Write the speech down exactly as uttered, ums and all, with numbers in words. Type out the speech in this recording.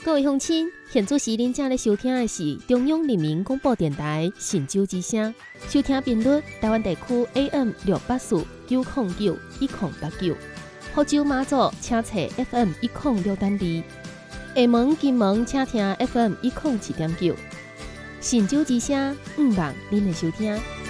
各位乡亲，现在时您正在收听的是中央人民广播电台神州之声，收听频率台湾地区 A M 六八四九零九一零八九，福州马祖请查 F M 一零六点二，厦门、金门请听 F M 一零七点九，神州之声，毋忘您的收听。